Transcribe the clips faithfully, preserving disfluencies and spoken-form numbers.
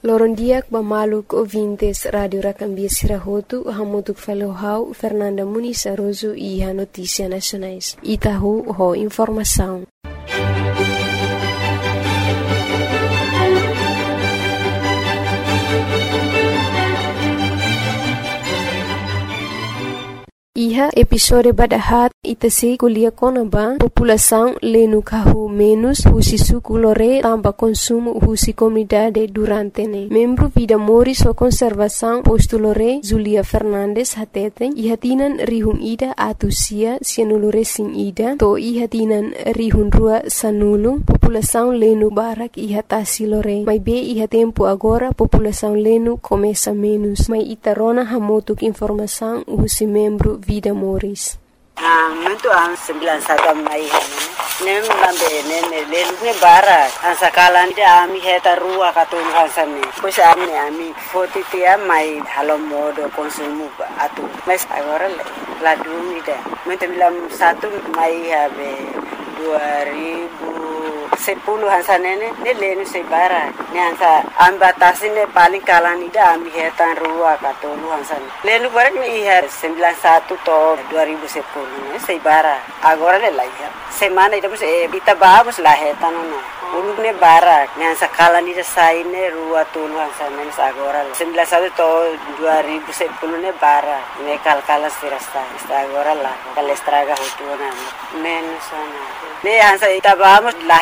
Lorondiak bamaluk ouvintes Radio Racambia Sirahotu, hamutuk falohau Fernanda Muniz Aroso e a Notícia Nacionais. Itahu ho informação. Iha episode badahat itase kuliah konaba população lenu kahu menos husi suku lore tamba consumo husi comunidade durante ne. Membro Vida Moris o Conservação posto lore Zulia Fernandes hateten ihatinan rihun ida atusia sianulure sin ida to ihatinan rihun rua sanulu população lenu barak ihatasi lore. Mai be iha tempo agora população lenu começa menos. Mai itarona hamotuk informação husi membro Vida Moris. Ah, muito an sembilan satu mai hane. Nem lambe nene lelune bara. An sakalan dia ami heta rua katun hansane. Pois ami ami foti tia mai halo modo konsumu atu. Mas agora la dumida. Muito bilam satu mai habe dua ribu sepuluh hansanene ne lenu sebara ne hansa ambatasi ne paling kalan ida ami hetan rua katolu hansan lenu barak ne ihar sembilan satu to dua ribu sepuluh ne sebara agora le laiha semana ida bus e bita babus la hetan no ulu ne barak ne hansa kalan ida sai ne rua tolu hansan ne agora sembilan satu to dua ribu sepuluh ne bara ne kalkala sirasta agora la kalestraga hutuna menos ana ne hansa ita babus la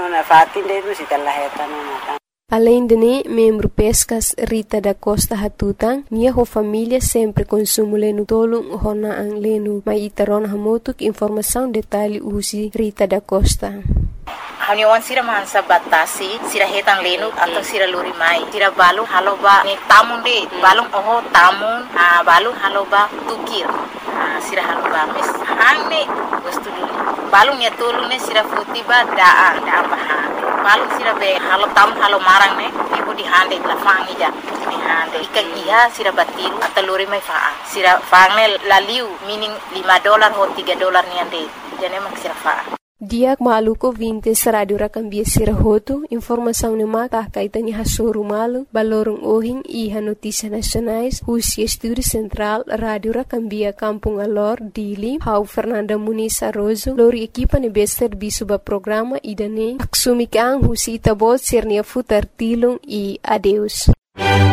Além de ne, membro pescas Rita da Costa Hatutang, minha ho família sempre consumo lenu tolong hona ang lenu. Mai itaron hamotuk informação detalhe usi Rita da Costa. Haniwan sira mansa batasi sira hetan lenu atau sira luri mai sira balu haloba ni tamun de balung oho tamun ah balu haloba tukir ah sira haloba mes hangne wastu dulu balung ya tolu ne sira futiba daa daa bahan balung sira be halo tam halo marang ne ibu di hande la fangi ja ni hande ikan iya sira batiru atau luri mai faa sira fangne laliu meaning lima dolar ho tiga dolar ni ande jane mak sira faa. Diak maluko vintes Radio Racambia Sirahotu, informação ne maka kaitani hasoro malu, balorong ohing iha Notícia Nacionais, husi Estúdio Central, Radio Racambia Kampung Alor, Dili, hau Fernanda Muniz Aroso, lori equipa ne bester bisuba programa idane, aksumikang husi itabot sirnia futar tilong e adeus.